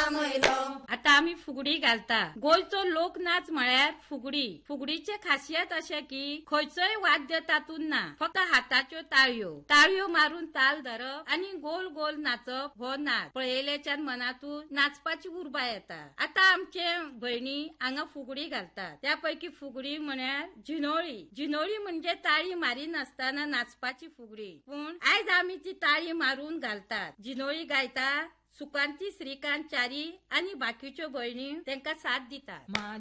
आता आम्ही फुगडी घालता. गोंयचो लोकनाच म्हळ्यार फुगडी. फुगडीचे खासियत अशें की खंयचोय वाद्य तातूंत ना, फक्त हाताच्यो ताळयो मारून ताल धरप आनी गोल गोल नाचप हो नाच. पळयल्याच्यान मनातून नाचपाची उर्बा येता. आता आमचे भयणी हांगा फुगडी घालतात. त्यापैकी फुगडी म्हळ्यार जिनोळी म्हणजे ताळी मारी नाचतना नाचपाची फुगडी. पूण आयज आमी ती ताळी मारून घालतात. जिनोळी गायता सुकांती, श्रीकांत च्यारी आनी बाकीच्यो भयणी तांकां साथ दितात.